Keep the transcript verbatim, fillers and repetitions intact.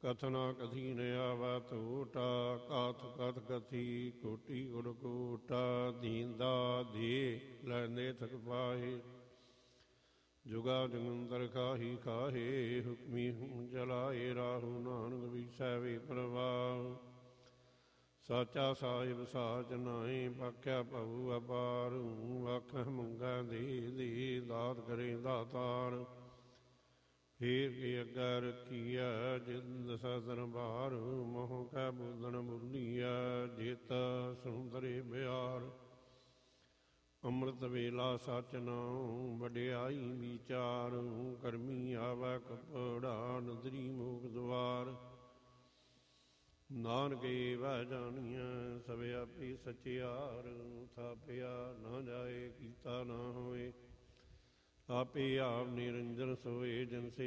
ਕਥਨਾ ਕਥੀ ਨ ਆਵੈ ਟੋਟਾ, ਕਾਥ ਕਥ ਕਥੀ ਕੋਟੀ ਗੁੜ ਕੋਟਾ। ਦੀਨਦਾ ਦੇ ਲੈਂਦੇ ਥਕ ਪਾਹੇ, ਜੁਗਾ ਜਗੰਦਰ ਖਾਹੀ ਖਾਹੇ। ਹੁਕਮੀ ਹੁਮ ਜਲਾਏ ਰਾਹੂ, ਨਾਨਕ ਵਿਸੈ ਵੇ ਪ੍ਰਵਾਹ। ਸਾਚਾ ਸਾਹਿਬ ਸਾਚ ਨਾਏ, ਬਾਖਿਆ ਭਉ ਅਪਾਰ। ਆਖਹਿ ਮੰਗੈ ਦੇ ਦੇ, ਦਾਤ ਕਰੇ ਦਾਤਾਰ। ਫੇਰ ਕੇ ਅੱਗਾ ਰੱਖੀਐ, ਜਿੰਦ ਸੈ ਦਰਬਾਰ। ਮੋਹ ਕੈ ਬੋਲਣ ਬੋਲੀਐ, ਜਿਤ ਸਮੁੰਦਰੇ ਬਿਆਰ। ਅੰਮ੍ਰਿਤ ਵੇਲਾ ਸਚ ਨਾਉ, ਵਡਿਆਈ ਵਿਚਾਰ। ਕਰਮੀ ਆਵੈ ਕਪੜਾ, ਨਦਰੀ ਮੋਖ ਦੁਆਰ। ਨਾਨਕ ਏਵੈ ਜਾਣੀਐ, ਸਭ ਆਪੇ ਸਚਿਆਰ। ਥਾਪਿਆ ਨਾ ਜਾਏ, ਕੀਤਾ ਨਾ ਹੋਏ, ਆਪੇ ਆਪ ਨਿਰੰਜਨ ਸੋਏ। ਜਿਨ ਸੇ